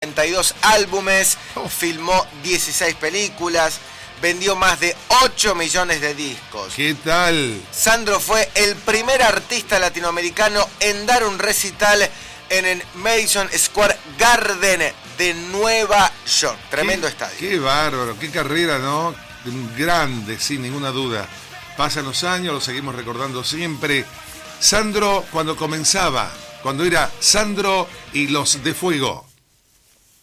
42 álbumes, filmó 16 películas, vendió más de 8 millones de discos. ¿Qué tal? Sandro fue el primer artista latinoamericano en dar un recital en el Madison Square Garden de Nueva York. Tremendo estadio. Qué bárbaro, qué carrera, ¿no? Grande, sin ninguna duda. Pasan los años, lo seguimos recordando siempre. Sandro, cuando comenzaba, cuando era Sandro y los de Fuego.